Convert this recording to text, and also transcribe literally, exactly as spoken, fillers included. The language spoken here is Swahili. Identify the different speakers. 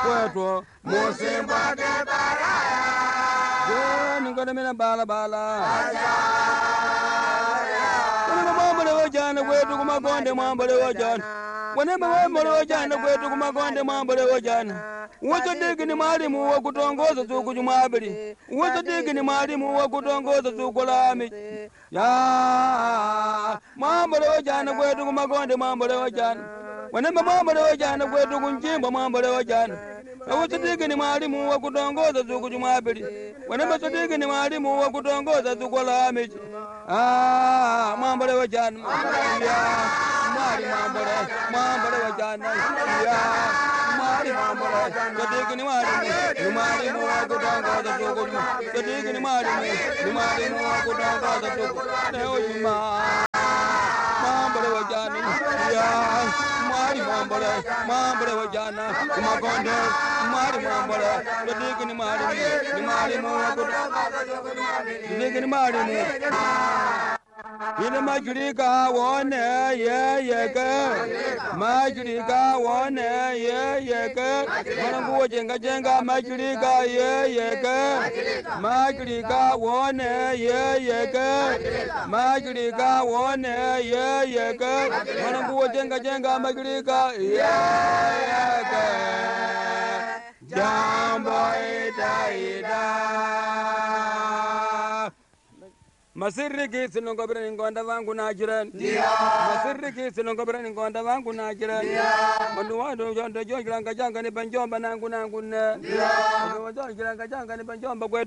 Speaker 1: kwetu musimba de baraya je ngone mina bala bala kuna mwambole wajana kwetu kumakonde mwambole wajana wane mwambole wajana kwetu kumakonde mwambole wajana Wazo digi ni mwalimu wa kutongoza zuku jumabili Wazo digi ni mwalimu wa kutongoza zuku lami ya mwambole wajana kwetu kumakonde mwambole wajana wane mwambole wajana kwetu kunjimba mwambole wajana Wazo digi ni mwalimu wa kutongoza zuku jumabili wane wazo digi ni mwalimu wa kutongoza zuku lami ah mwambole wajana ya mwali mwambole mwambole wajana ya mwali mwambole kadiki ni mwalimu ni mwalimu wa kutongoza zuku kadiki ni mwalimu ni mwalimu wa kutongoza zuku leo juma mwambole wajana ya mwali mwambole mwambole wajana kumakonde mwali mwambole kadiki ni mwalimu ni mwalimu wa kutongoza zuku kadiki ni mwalimu Ine majurika wone ye yeke majurika wone ye yeke manangu jenga jenga majurika ye yeke majurika wone ye yeke majurika wone ye yeke manangu jenga jenga majurika ye yeke jambo ida ida Masirri kisi nungo bira ningonda vangu na jiran Masirri kisi nungo bira ningonda vangu na jiran Mandu wadu jonda jonjilanga janga ni banjomba nangu nangu ne Mandu wadu jonjilanga janga ni banjomba